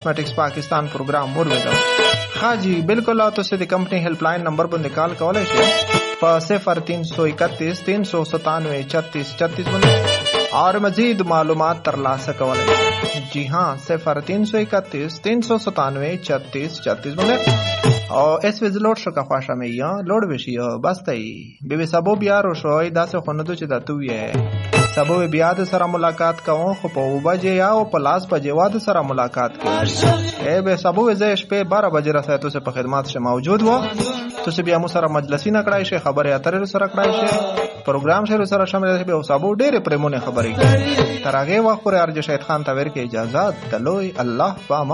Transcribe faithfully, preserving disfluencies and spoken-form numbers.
میټکس پاکستان پروګرام ورغو حاجی بالکل تاسو د کمپنی هیلپ لاین نمبر باندې کال کولای شئ په صفر تین سو اکتیس تین سو ستانوے چھتیس چھتیس باندې اور مزید معلومات ترلاسه کولای شئ. جی ہاں صفر تین سو اکتیس تین سو ستانوے چھتیس چھتیس باندې او اس ویز لوډ شو کا خواشا مې یا لوډ وشي بس تای به به سبو بیا رو شوي داسې خوندو چې دتو یې سبو بیا د سره ملاقات کوم خو په وبجه یا او پلاس په جواد سره ملاقات کوي اے به سبو زې شپه بارہ بجې را ساتو سه په خدمات شه موجود و تو سه بیا مو سره مجلسی نه کړای شي خبره اترې سره کړای شي پروګرام شروع سره شامل شي به سبو ډېر پرمونه خبرې کوي تر هغه وخت پر ارج شهید خان ته ورکه اجازه دلوي الله پاما.